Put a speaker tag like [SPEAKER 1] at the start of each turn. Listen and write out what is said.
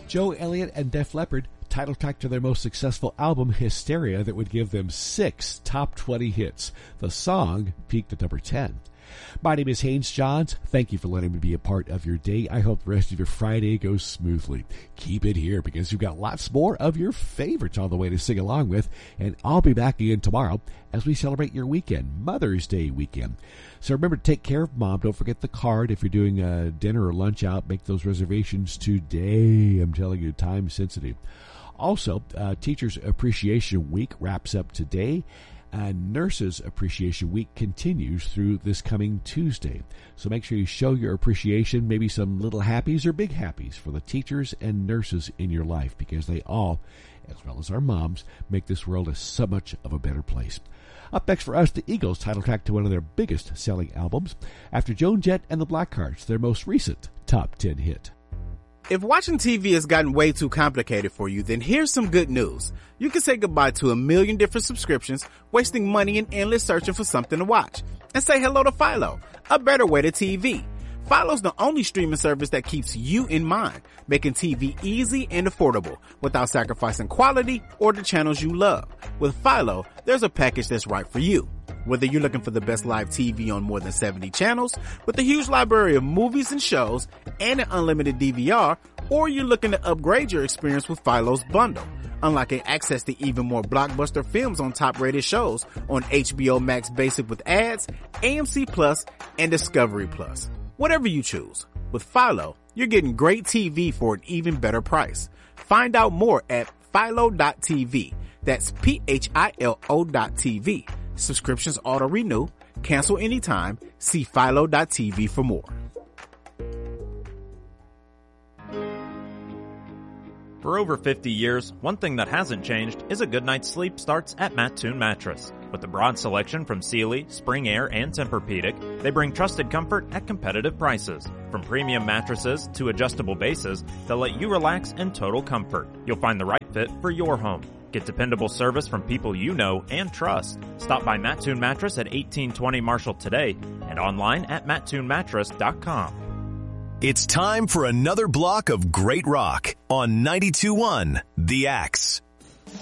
[SPEAKER 1] Joe Elliott and Def Leppard, title track to their most successful album, Hysteria, that would give them 6 top 20 hits. The song peaked at number 10. My name is Haynes Johns. Thank you for letting me be a part of your day. I hope the rest of your Friday goes smoothly. Keep it here because you've got lots more of your favorites on the way to sing along with, and I'll be back again tomorrow as we celebrate your weekend, Mother's Day weekend. So remember to take care of Mom. Don't forget the card. If you're doing dinner or lunch out, make those reservations today. I'm telling you, time sensitive. Also, Teachers Appreciation Week wraps up today. Nurses Appreciation Week continues through this coming Tuesday. So make sure you show your appreciation, maybe some little happies or big happies for the teachers and nurses in your life, because they all, as well as our moms, make this world so much of a better place. Up next for us, the Eagles, title track to one of their biggest selling albums, after Joan Jett and the Blackhearts, their most recent top 10 hit.
[SPEAKER 2] If watching TV has gotten way too complicated for you, then here's some good news. You can say goodbye to a million different subscriptions, wasting money and endless searching for something to watch. And say hello to Philo, a better way to TV. Philo's the only streaming service that keeps you in mind, making TV easy and affordable without sacrificing quality or the channels you love. With Philo, there's a package that's right for you. Whether you're looking for the best live TV on more than 70 channels, with a huge library of movies and shows, and an unlimited DVR, or you're looking to upgrade your experience with Philo's bundle, unlocking access to even more blockbuster films on top-rated shows on HBO Max Basic with ads, AMC Plus, and Discovery Plus. Whatever you choose, with Philo, you're getting great TV for an even better price. Find out more at philo.tv. That's PHILO.TV. Subscriptions auto-renew. Cancel anytime. See philo.tv for more.
[SPEAKER 3] For over 50 years, one thing that hasn't changed is a good night's sleep starts at Mattoon Mattress. With a broad selection from Sealy, Spring Air, and Tempur-Pedic, they bring trusted comfort at competitive prices. From premium mattresses to adjustable bases, they'll let you relax in total comfort. You'll find the right fit for your home. Get dependable service from people you know and trust. Stop by Mattoon Mattress at 1820 Marshall today and online at mattoonmattress.com.
[SPEAKER 4] It's time for another block of great rock on 92.1 The Axe.